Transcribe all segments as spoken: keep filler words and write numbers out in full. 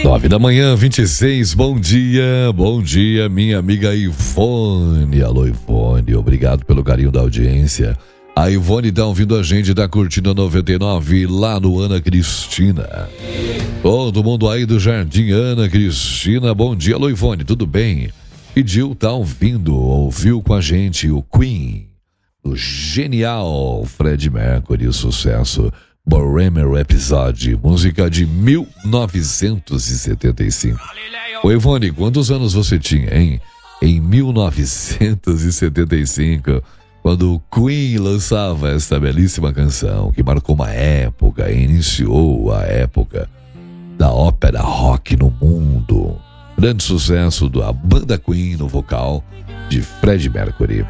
Nove da manhã, vinte e seis, bom dia, bom dia, minha amiga Ivone. Alô, Ivone, obrigado pelo carinho da audiência. A Ivone tá ouvindo a gente, tá curtindo a noventa e nove lá no Ana Cristina. Todo mundo aí do Jardim Ana Cristina, bom dia. Alô, Ivone, tudo bem? E Gil tá ouvindo, ouviu com a gente o Queen, o genial Freddie Mercury, sucesso Bohemian Rhapsody, música de mil novecentos e setenta e cinco. Ô Ivone, quantos anos você tinha, hein? Em mil novecentos e setenta e cinco, quando o Queen lançava esta belíssima canção, que marcou uma época, iniciou a época da ópera rock no mundo. Grande sucesso da banda Queen no vocal de Freddie Mercury.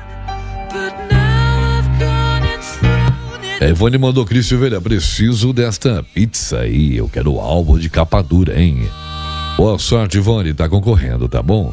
A Ivone mandou: Cris Silveira, preciso desta pizza aí, eu quero o álbum de capa dura, hein? Boa sorte, Ivone, tá concorrendo, tá bom?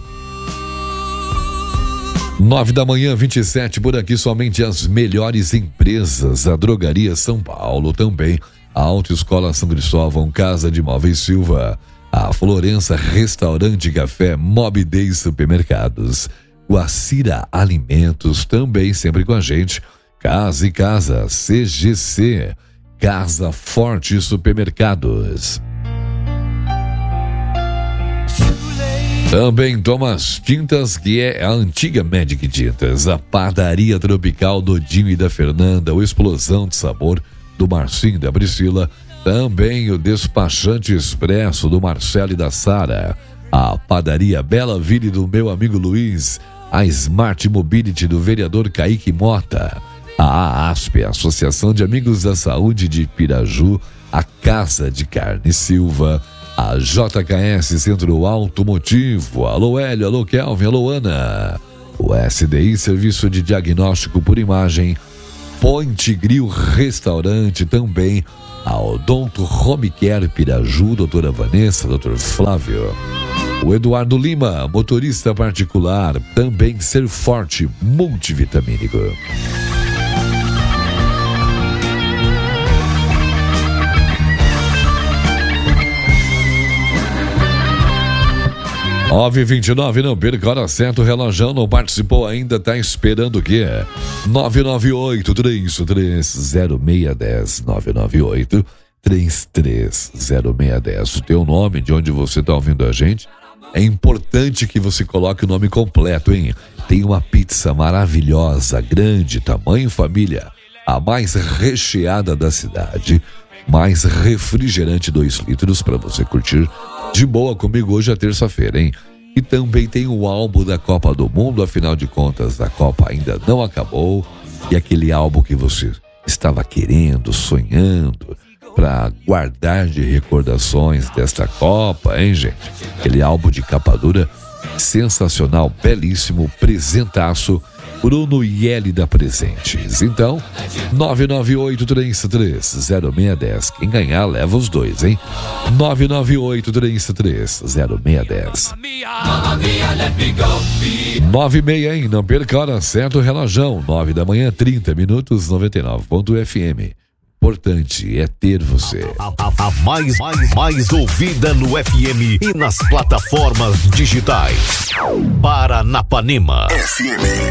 Nove da manhã, vinte e sete, por aqui somente as melhores empresas. A Drogaria São Paulo também, a Autoescola São Cristóvão, Casa de Móveis Silva, a Florença Restaurante e Café, Mob Day Supermercados, Guacira Alimentos também sempre com a gente, Casa e Casa, C G C, Casa Forte Supermercados. Também Thomas Tintas, que é a antiga Magic Tintas, a Padaria Tropical do Dinho e da Fernanda, o Explosão de Sabor do Marcinho e da Priscila, também o Despachante Expresso do Marcelo e da Sara, a Padaria Bela Ville do meu amigo Luiz, a Smart Mobility do vereador Kaique Mota, a ASP, Associação de Amigos da Saúde de Piraju, a Casa de Carne Silva, a J K S Centro Automotivo, alô Hélio, alô Kelvin, alô Ana, o S D I Serviço de Diagnóstico por Imagem, Point Grill Restaurante também, a Odonto Home Care Piraju, doutora Vanessa, doutor Flávio, o Eduardo Lima, motorista particular, também Ser Forte Multivitamínico. nove e vinte e nove, não perca a hora certa, o relógio não participou ainda, tá esperando o quê? nove nove oito, três três zero seis um zero, nove nove oito, três três zero seis um zero. O teu nome, de onde você tá ouvindo a gente, é importante que você coloque o nome completo, hein? Tem uma pizza maravilhosa, grande, tamanho família, a mais recheada da cidade, mais refrigerante dois litros para você curtir de boa comigo hoje é terça-feira, hein? E também tem o álbum da Copa do Mundo, afinal de contas a Copa ainda não acabou, e aquele álbum que você estava querendo, sonhando para guardar de recordações desta Copa, hein, gente? Aquele álbum de capa dura sensacional, belíssimo, presentaço, Bruno e Elida Presentes. Então, nove nove oito, três três zero seis um zero. Quem ganhar, leva os dois, hein? nove nove oito, três três zero seis um zero. nove e meia, hein? Não perca a hora certa, o relógio. nove da manhã, trinta minutos, noventa e nove ponto F M. Importante é ter você. A, a, a mais, mais, mais ouvida no F M e nas plataformas digitais. Paranapanema F M.